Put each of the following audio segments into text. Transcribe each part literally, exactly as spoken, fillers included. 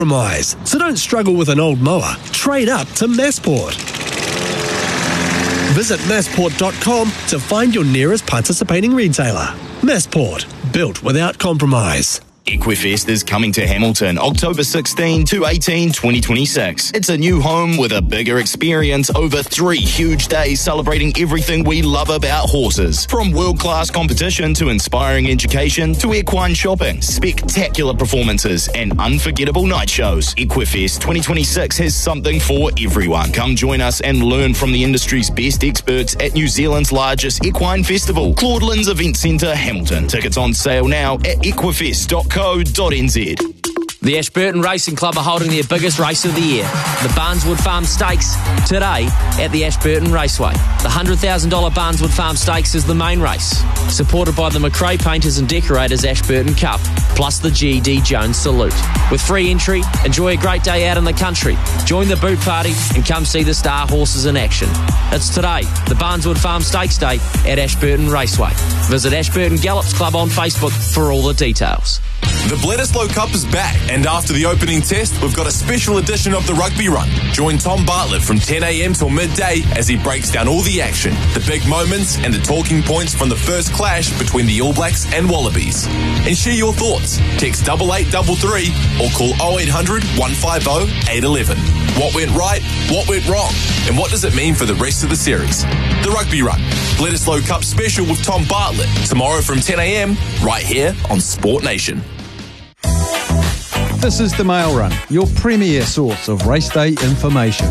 compromise. So don't struggle with an old mower. Trade up to Massport. Visit massport dot com to find your nearest participating retailer. Massport, built without compromise. Equifest is coming to Hamilton October sixteenth to eighteenth, twenty twenty-six. It's a new home with a bigger experience over three huge days celebrating everything we love about horses. From world-class competition to inspiring education to equine shopping, spectacular performances and unforgettable night shows. Equifest twenty twenty-six has something for everyone. Come join us and learn from the industry's best experts at New Zealand's largest equine festival, Claudelands Event Centre, Hamilton. Tickets on sale now at equifest dot co dot n z. The Ashburton Racing Club are holding their biggest race of the year, the Barneswood Farm Stakes, today at the Ashburton Raceway. The one hundred thousand dollars Barneswood Farm Stakes is the main race, supported by the McRae Painters and Decorators Ashburton Cup, plus the G D Jones Salute. With free entry, enjoy a great day out in the country, join the boot party and come see the star horses in action. It's today, the Barneswood Farm Stakes Day at Ashburton Raceway. Visit Ashburton Gallops Club on Facebook for all the details. The Bledisloe Cup is back, and after the opening test, we've got a special edition of the Rugby Run. Join Tom Bartlett from ten a.m. till midday as he breaks down all the action, the big moments, and the talking points from the first clash between the All Blacks and Wallabies. And share your thoughts. Text double eight double three or call oh eight hundred, one five oh, eight one one. What went right? What went wrong? And what does it mean for the rest of the series? The Rugby Run, Bledisloe Cup special with Tom Bartlett, tomorrow from ten a.m. right here on Sport Nation. This is the Mail Run, your premier source of race day information.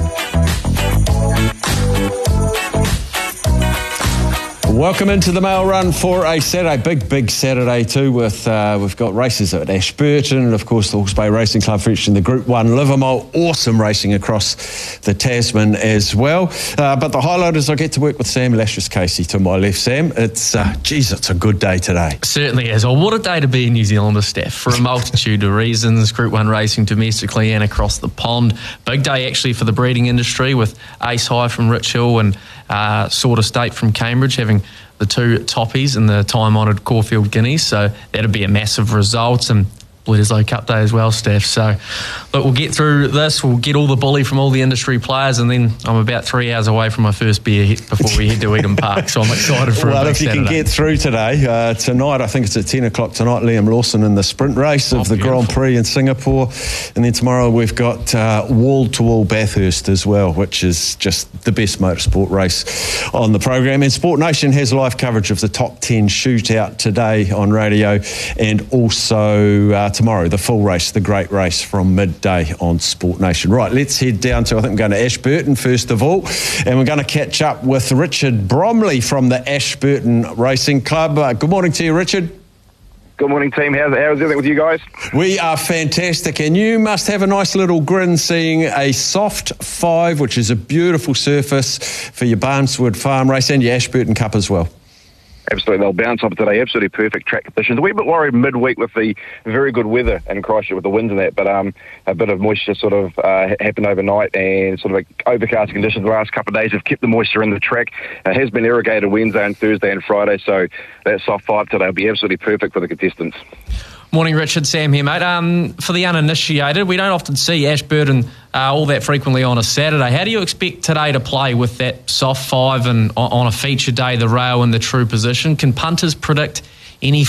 Welcome into the Mail Run for a Saturday, big, big Saturday too. With uh, we've got races at Ashburton, and of course the Hawke's Bay Racing Club featuring the Group One Livermore. Awesome racing across the Tasman as well. Uh, but the highlight is I get to work with Sam Lashes-Casey to my left. Sam, it's uh, geez, it's a good day today. Certainly is. Oh, what a day to be a New Zealander, Steph, for a multitude of reasons. Group One racing domestically and across the pond. Big day actually for the breeding industry with Ace High from Rich Hill and uh, Sword Estate from Cambridge having the two toppies in the time-honoured Caulfield Guineas, so that'll be a massive result. And Bledisloe Cup Day as well, Steph. So, but we'll get through this. We'll get all the bully from all the industry players, and then I'm about three hours away from my first beer before we head to Eden Park. So I'm excited for well, a big if you Saturday. can get through today, uh, tonight, I think it's at ten o'clock tonight, Liam Lawson in the sprint race of oh, the beautiful. Grand Prix in Singapore. And then tomorrow we've got uh, wall-to-wall Bathurst as well, which is just the best motorsport race on the program. And Sport Nation has live coverage of the top ten shootout today on radio, and also uh, tomorrow, the full race, the great race from midday on Sport Nation. Right, let's head down to, I think we're going to Ashburton first of all, and we're going to catch up with Richard Bromley from the Ashburton Racing Club. Uh, good morning to you, Richard. Good morning, team. How's, how's everything with you guys? We are fantastic, and you must have a nice little grin seeing a soft five, which is a beautiful surface for your Barneswood Farm race and your Ashburton Cup as well. Absolutely, they'll bounce up today. Absolutely perfect track conditions. A wee bit worried midweek with the very good weather in Christchurch with the winds and that, but um, a bit of moisture sort of uh, happened overnight, and sort of overcast conditions the last couple of days have kept the moisture in the track. It has been irrigated Wednesday and Thursday and Friday, so that soft five today will be absolutely perfect for the contestants. Morning, Richard. Sam here, mate. Um, for the uninitiated, we don't often see Ashburton uh, all that frequently on a Saturday. How do you expect today to play with that soft five and on a feature day, the rail in the true position? Can punters predict any